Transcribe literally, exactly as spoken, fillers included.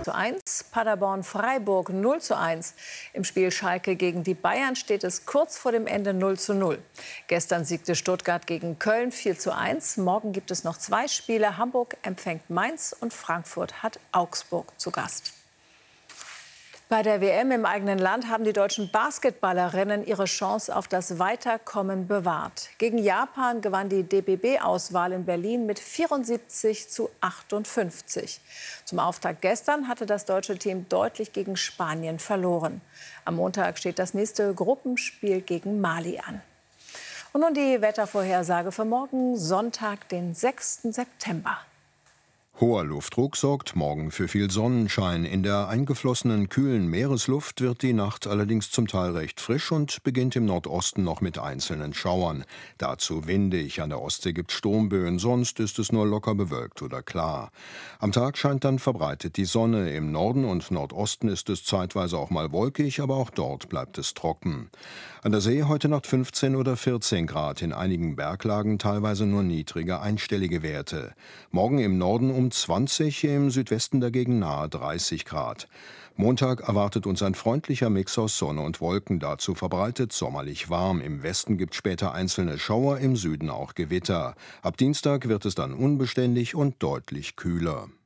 zu eins, Paderborn-Freiburg null zu eins. Im Spiel Schalke gegen die Bayern steht es kurz vor dem Ende null zu null. Gestern siegte Stuttgart gegen Köln vier zu eins. Morgen gibt es noch zwei Spiele. Hamburg empfängt Mainz und Frankfurt hat Augsburg zu Gast. Bei der W M im eigenen Land haben die deutschen Basketballerinnen ihre Chance auf das Weiterkommen bewahrt. Gegen Japan gewann die D B B-Auswahl in Berlin mit vierundsiebzig zu achtundfünfzig. Zum Auftakt gestern hatte das deutsche Team deutlich gegen Spanien verloren. Am Montag steht das nächste Gruppenspiel gegen Mali an. Und nun die Wettervorhersage für morgen, Sonntag, den sechsten September. Hoher Luftdruck sorgt morgen für viel Sonnenschein. In der eingeflossenen, kühlen Meeresluft wird die Nacht allerdings zum Teil recht frisch und beginnt im Nordosten noch mit einzelnen Schauern. Dazu windig, an der Ostsee gibt Sturmböen, sonst ist es nur locker bewölkt oder klar. Am Tag scheint dann verbreitet die Sonne. Im Norden und Nordosten ist es zeitweise auch mal wolkig, aber auch dort bleibt es trocken. An der See heute Nacht fünfzehn oder vierzehn Grad, in einigen Berglagen teilweise nur niedrige einstellige Werte. Morgen im Norden um zwanzig, im Südwesten dagegen nahe dreißig Grad. Montag erwartet uns ein freundlicher Mix aus Sonne und Wolken, dazu verbreitet sommerlich warm. Im Westen gibt später einzelne Schauer, im Süden auch Gewitter. Ab Dienstag wird es dann unbeständig und deutlich kühler.